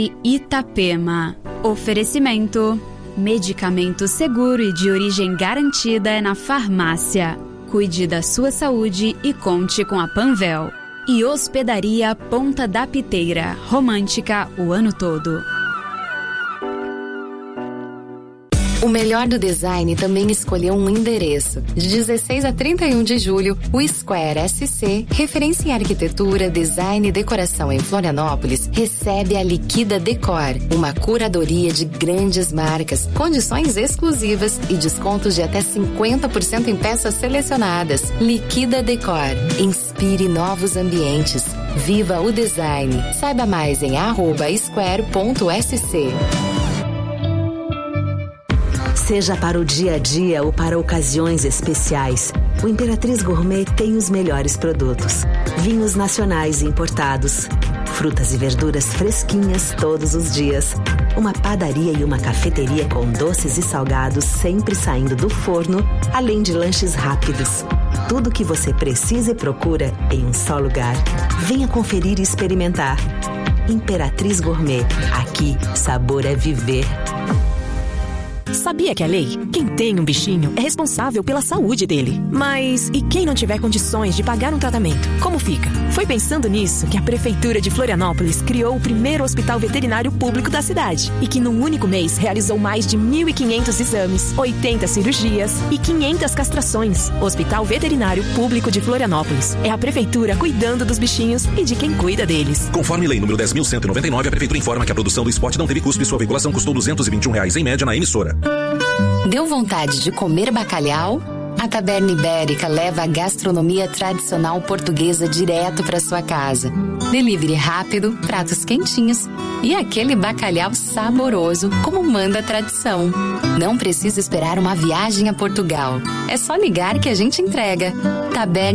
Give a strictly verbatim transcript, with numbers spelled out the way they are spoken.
Itapema. Oferecimento: medicamento seguro e de origem garantida é na farmácia. Cuide da sua saúde e conte com a Panvel. E Hospedaria Ponta da Piteira, romântica o ano todo. O melhor do design também escolheu um endereço. De dezesseis a trinta e um de julho, o Square S C, referência em arquitetura, design e decoração em Florianópolis, recebe a Liquida Decor, uma curadoria de grandes marcas, condições exclusivas e descontos de até cinquenta por cento em peças selecionadas. Liquida Decor. Inspire novos ambientes. Viva o design. Saiba mais em arroba square ponto s c. Seja para o dia a dia ou para ocasiões especiais, o Imperatriz Gourmet tem os melhores produtos. Vinhos nacionais e importados, frutas e verduras fresquinhas todos os dias, uma padaria e uma cafeteria com doces e salgados sempre saindo do forno, além de lanches rápidos. Tudo o que você precisa e procura em um só lugar. Venha conferir e experimentar. Imperatriz Gourmet. Aqui, sabor é viver. Sabia que a lei? Quem tem um bichinho é responsável pela saúde dele. Mas e quem não tiver condições de pagar um tratamento? Como fica? Foi pensando nisso que a Prefeitura de Florianópolis criou o primeiro hospital veterinário público da cidade e que num único mês realizou mais de mil e quinhentos exames, oitenta cirurgias e quinhentas castrações. Hospital Veterinário Público de Florianópolis. É a Prefeitura cuidando dos bichinhos e de quem cuida deles. Conforme lei número dez mil cento e noventa e nove, a Prefeitura informa que a produção do spot não teve custo e sua veiculação custou duzentos e vinte e um reais em média na emissora. Deu vontade de comer bacalhau? A Taberna Ibérica leva a gastronomia tradicional portuguesa direto para sua casa. Delivery rápido, pratos quentinhos e aquele bacalhau saboroso, como manda a tradição. Não precisa esperar uma viagem a Portugal. É só ligar que a gente entrega. Taberna